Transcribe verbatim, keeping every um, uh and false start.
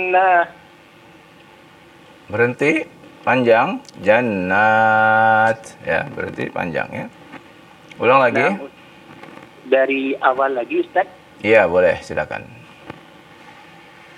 jannah. Berhenti panjang, jannat. Ya, berhenti panjang ya. Ulang lagi. Nah, dari awal lagi Ustaz. Iya, boleh, silakan.